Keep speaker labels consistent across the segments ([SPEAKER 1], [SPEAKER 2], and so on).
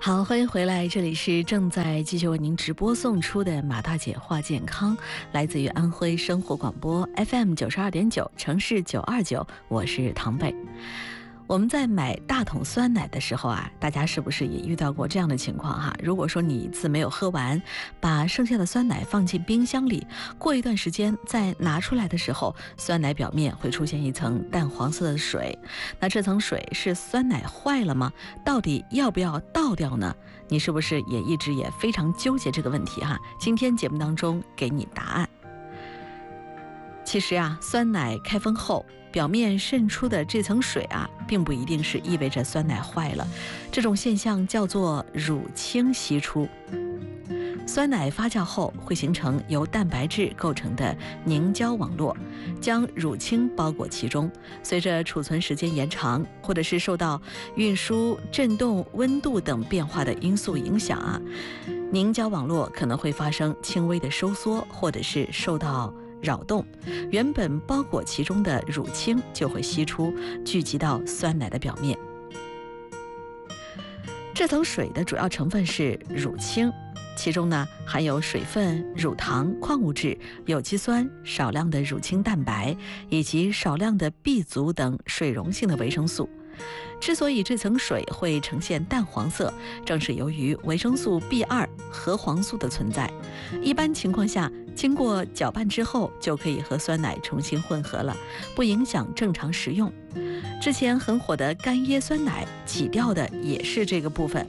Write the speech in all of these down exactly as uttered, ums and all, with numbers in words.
[SPEAKER 1] 好，欢迎回来，这里是正在继续为您直播送出的马大姐话健康，来自于安徽生活广播 F M 九十二点九，城市九二九，我是唐贝。我们在买大桶酸奶的时候啊，大家是不是也遇到过这样的情况哈？如果说你一次没有喝完，把剩下的酸奶放进冰箱里，过一段时间再拿出来的时候，酸奶表面会出现一层淡黄色的水。那这层水是酸奶坏了吗？到底要不要倒掉呢？你是不是也一直也非常纠结这个问题哈？今天节目当中给你答案。其实啊，酸奶开封后表面渗出的这层水啊，并不一定是意味着酸奶坏了，这种现象叫做乳清析出。酸奶发酵后会形成由蛋白质构成的凝胶网络，将乳清包裹其中。随着储存时间延长，或者是受到运输、震动、温度等变化的因素影响啊，凝胶网络可能会发生轻微的收缩，或者是受到扰动，原本包裹其中的乳清就会析出，聚集到酸奶的表面。这层水的主要成分是乳清，其中呢含有水分、乳糖、矿物质、有机酸、少量的乳清蛋白以及少量的 B 族等水溶性的维生素。之所以这层水会呈现淡黄色，正是由于维生素 B 二 核黄素的存在。一般情况下，经过搅拌之后就可以和酸奶重新混合了，不影响正常食用。之前很火的干椰酸奶起掉的也是这个部分。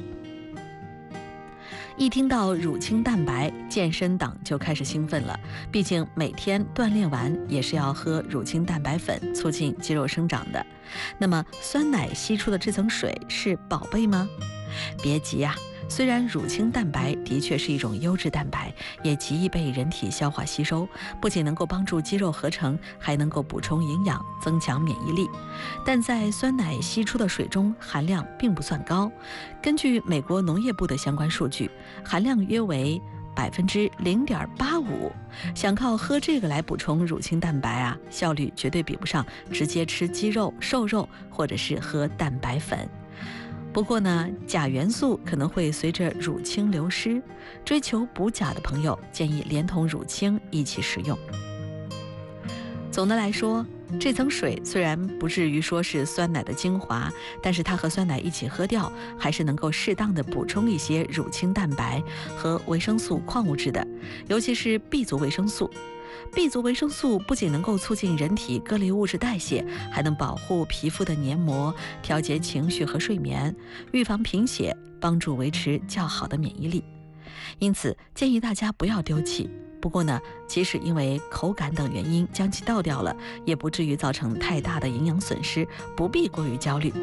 [SPEAKER 1] 一听到乳清蛋白，健身党就开始兴奋了，毕竟每天锻炼完也是要喝乳清蛋白粉，促进肌肉生长的。那么酸奶析出的这层水是宝贝吗？别急啊，虽然乳清蛋白的确是一种优质蛋白，也极易被人体消化吸收，不仅能够帮助肌肉合成，还能够补充营养，增强免疫力。但在酸奶析出的水中含量并不算高，根据美国农业部的相关数据，含量约为百分之零点八五。想靠喝这个来补充乳清蛋白啊，效率绝对比不上直接吃鸡肉、瘦肉或者是喝蛋白粉。不过呢，钾元素可能会随着乳清流失，追求补钾的朋友建议连同乳清一起食用。总的来说，这层水虽然不至于说是酸奶的精华，但是它和酸奶一起喝掉，还是能够适当的补充一些乳清蛋白和维生素矿物质的，尤其是 B 族维生素。B 族维生素不仅能够促进人体各类物质代谢，还能保护皮肤的黏膜，调节情绪和睡眠，预防贫血，帮助维持较好的免疫力。因此建议大家不要丢弃。不过呢，即使因为口感等原因将其倒掉了，也不至于造成太大的营养损失，不必过于焦虑。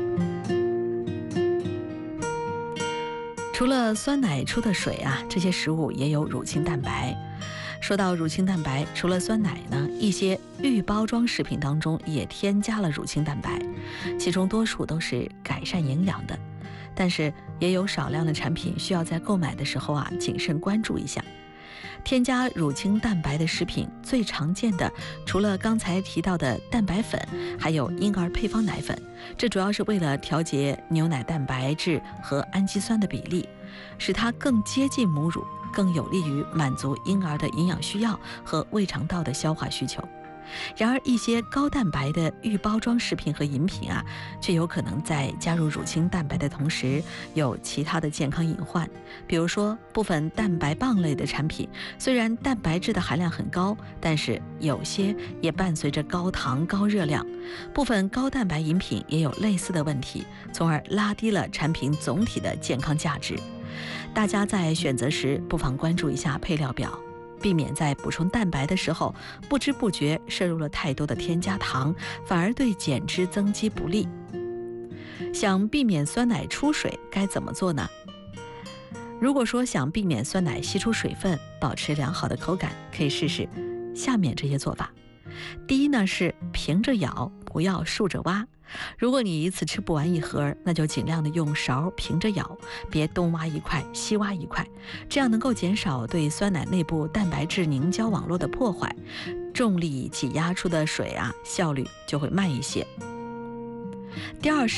[SPEAKER 1] 除了酸奶出的水啊，这些食物也有乳清蛋白。说到乳清蛋白，除了酸奶呢，一些预包装食品当中也添加了乳清蛋白，其中多数都是改善营养的，但是也有少量的产品需要在购买的时候啊谨慎关注一下。添加乳清蛋白的食品最常见的，除了刚才提到的蛋白粉，还有婴儿配方奶粉，这主要是为了调节牛奶蛋白质和氨基酸的比例，使它更接近母乳，更有利于满足婴儿的营养需要和胃肠道的消化需求。然而一些高蛋白的预包装食品和饮品啊，却有可能在加入乳清蛋白的同时有其他的健康隐患。比如说部分蛋白棒类的产品，虽然蛋白质的含量很高，但是有些也伴随着高糖高热量。部分高蛋白饮品也有类似的问题，从而拉低了产品总体的健康价值。大家在选择时不妨关注一下配料表，避免在补充蛋白的时候不知不觉摄入了太多的添加糖，反而对减脂增肌不利。想避免酸奶出水该怎么做呢？如果说想避免酸奶析出水分，保持良好的口感，可以试试下面这些做法。第一呢是平着舀，不要竖着挖。如果你一次吃不完一盒，那就尽量的用勺平着舀，别东挖一块西挖一块，这样能够减少对酸奶内部蛋白质凝胶网络的破坏，重力挤压出的水啊，效率就会慢一些。第二是避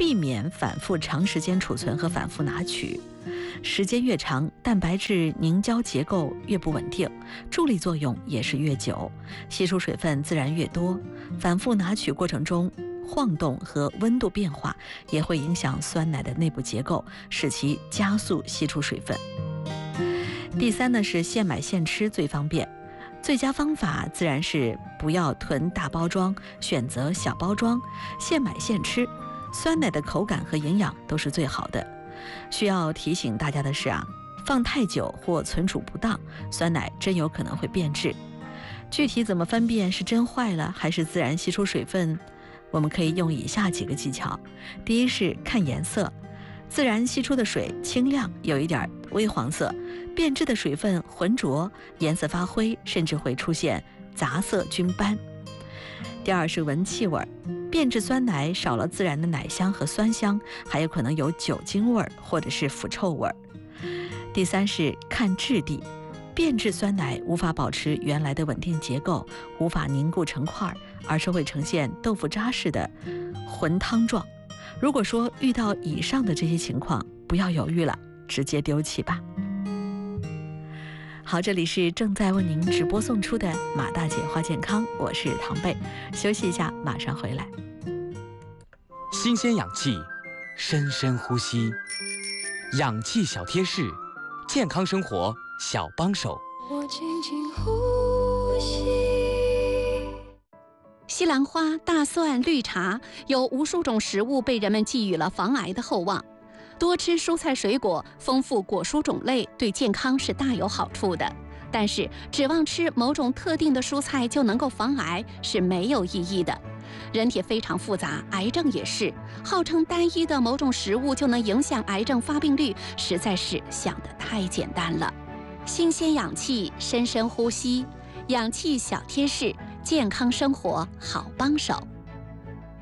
[SPEAKER 1] 避免反复长时间储存和反复拿取。时间越长，蛋白质凝胶结构越不稳定，助力作用也是越久，析出水分自然越多。反复拿取过程中，晃动和温度变化也会影响酸奶的内部结构，使其加速析出水分。第三呢是现买现吃最方便，最佳方法自然是不要囤大包装，选择小包装，现买现吃，酸奶的口感和营养都是最好的。需要提醒大家的是啊，放太久或存储不当，酸奶真有可能会变质。具体怎么分辨是真坏了还是自然析出水分，我们可以用以下几个技巧。第一是看颜色，自然析出的水清亮，有一点微黄色，变质的水分浑浊，颜色发灰，甚至会出现杂色菌斑。第二是闻气味，变质酸奶少了自然的奶香和酸香，还有可能有酒精味或者是腐臭味。第三是看质地，变质酸奶无法保持原来的稳定结构，无法凝固成块，而是会呈现豆腐渣式的浑汤状。如果说遇到以上的这些情况，不要犹豫了，直接丢弃吧。好，这里是正在为您直播送出的马大姐话健康，我是唐贝，休息一下，马上回来。
[SPEAKER 2] 新鲜氧气，深深呼吸，氧气小贴士，健康生活小帮手。
[SPEAKER 3] 我轻轻呼吸。
[SPEAKER 4] 西兰花、大蒜、绿茶，有无数种食物被人们寄予了防癌的厚望。多吃蔬菜水果，丰富果蔬种类，对健康是大有好处的。但是，指望吃某种特定的蔬菜就能够防癌是没有意义的。人体非常复杂，癌症也是。号称单一的某种食物就能影响癌症发病率，实在是想得太简单了。新鲜氧气，深深呼吸，氧气小贴士，健康生活好帮手。